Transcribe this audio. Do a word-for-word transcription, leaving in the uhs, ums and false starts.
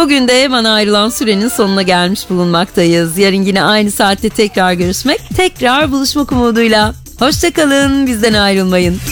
Bugün de bana ayrılan sürenin sonuna gelmiş bulunmaktayız. Yarın yine aynı saatte tekrar görüşmek, tekrar buluşmak umuduyla. Hoşça kalın, bizden ayrılmayın.